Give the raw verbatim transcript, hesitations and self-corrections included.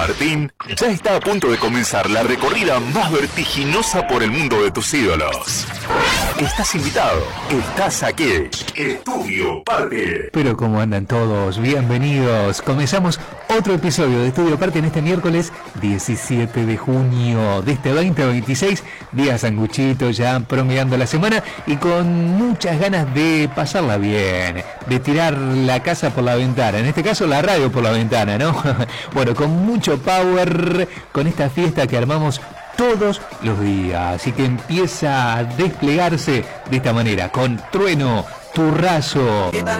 Martín, ya está a punto de comenzar la recorrida más vertiginosa por el mundo de tus ídolos. Estás invitado, estás aquí. Estudio Parte. Pero ¿cómo andan todos? Bienvenidos. Comenzamos otro episodio de Estudio Parte en este miércoles diecisiete de junio de este veinte veintiséis. Día sanguchito, ya promediando la semana y con muchas ganas de pasarla bien, de tirar la casa por la ventana, en este caso la radio por la ventana, ¿no? Bueno, con mucho power, con esta fiesta que armamos todos los días y que empieza a desplegarse de esta manera, con trueno, turrazo,